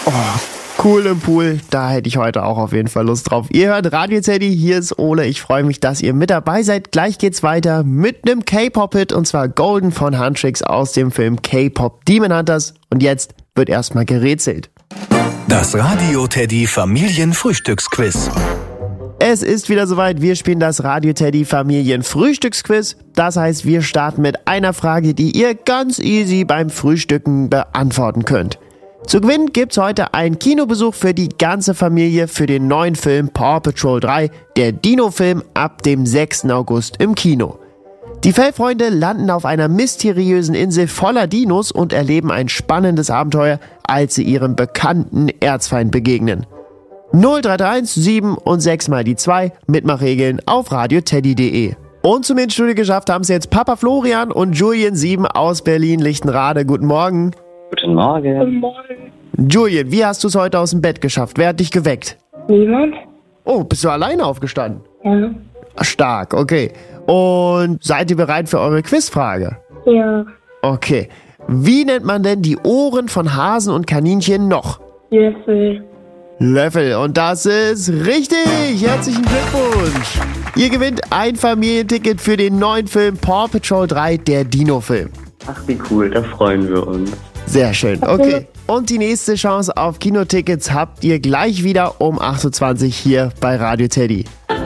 Cool im Pool, da hätte ich heute auch auf jeden Fall Lust drauf. Ihr hört Radio Teddy, hier ist Ole. Ich freue mich, dass ihr mit dabei seid. Gleich geht's weiter mit einem K-Pop-Hit und zwar Golden von Huntrix aus dem Film K-Pop Demon Hunters. Und jetzt wird erstmal gerätselt. Das Radio Teddy Familienfrühstücksquiz. Es ist wieder soweit, wir spielen das Radio Teddy Familienfrühstücksquiz. Das heißt, wir starten mit einer Frage, die ihr ganz easy beim Frühstücken beantworten könnt. Zu gewinnen gibt's heute einen Kinobesuch für die ganze Familie für den neuen Film Paw Patrol 3, der Dino-Film ab dem 6. August im Kino. Die Fellfreunde landen auf einer mysteriösen Insel voller Dinos und erleben ein spannendes Abenteuer, als sie ihrem bekannten Erzfeind begegnen. 0331 7 und 6 mal die 2, Mitmachregeln auf radioteddy.de. Und zum Hinstudio geschafft haben es jetzt Papa Florian und Julian 7 aus Berlin-Lichtenrade. Guten Morgen. Guten Morgen. Guten Morgen. Julian, wie hast du es heute aus dem Bett geschafft? Wer hat dich geweckt? Niemand? Oh, bist du alleine aufgestanden? Ja. Stark, okay. Und seid ihr bereit für eure Quizfrage? Ja. Okay. Wie nennt man denn die Ohren von Hasen und Kaninchen noch? Löffel. Löffel. Und das ist richtig. Herzlichen Glückwunsch. Ihr gewinnt ein Familienticket für den neuen Film Paw Patrol 3, der Dino-Film. Ach, wie cool, da freuen wir uns. Sehr schön. Okay. Und die nächste Chance auf Kinotickets habt ihr gleich wieder um 8.20 Uhr hier bei Radio Teddy.